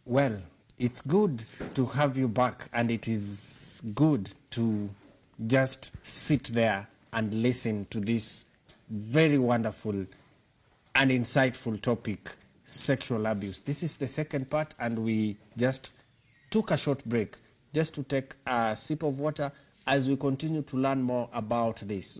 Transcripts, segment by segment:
Well, it's good to have you back, and it is good to just sit there and listen to this very wonderful and insightful topic, sexual abuse. This is the second part, and we just took a short break just to take a sip of water as we continue to learn more about this.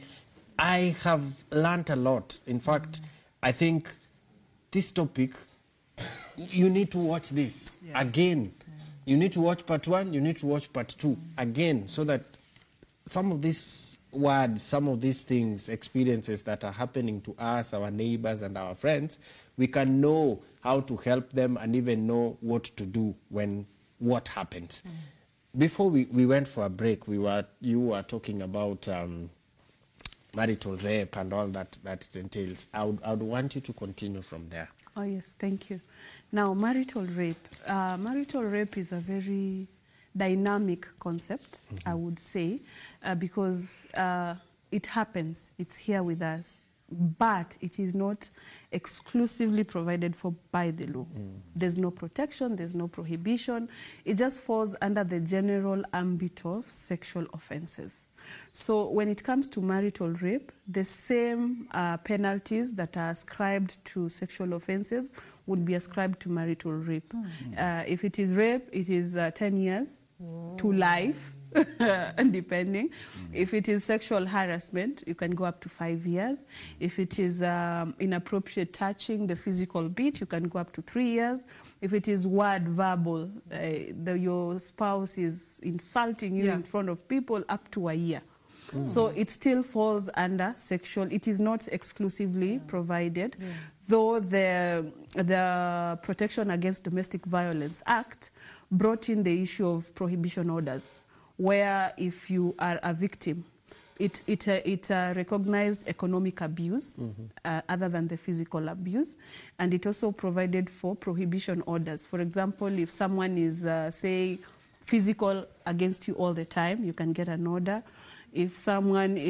I have learned a lot. In fact, I think this topic, you need to watch this again. You need to watch part 1, you need to watch part 2 again, so that some of these words, some of these things, experiences that are happening to us, our neighbors and our friends, we can know how to help them and even know what to do when what happens. Before we went for a break, you were talking about marital rape and all that it entails. I would want you to continue from there. Oh yes, thank you. Now, marital rape. Marital rape is a very dynamic concept, I would say, because it happens, it's here with us, but it is not exclusively provided for by the law. There's no protection, there's no prohibition. It just falls under the general ambit of sexual offenses. So when it comes to marital rape, the same penalties that are ascribed to sexual offenses would be ascribed to marital rape. If it is rape, it is 10 years to life, depending. If it is sexual harassment, you can go up to 5 years. If it is inappropriate touching, the physical beat, you can go up to 3 years. If it is verbal, your spouse is insulting you in front of people, up to a year. So it still falls under sexual. It is not exclusively provided, though the Protection Against Domestic Violence Act brought in the issue of prohibition orders, where if you are a victim, it recognized economic abuse other than the physical abuse, and it also provided for prohibition orders. For example, if someone is, say, physical against you all the time, you can get an order. If someone